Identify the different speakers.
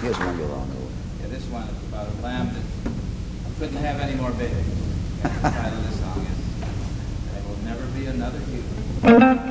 Speaker 1: Here's one you'll all know.
Speaker 2: Yeah, this one is about a lamb that couldn't have any more babies. Yeah, the title of the song is "There Will Never Be Another You."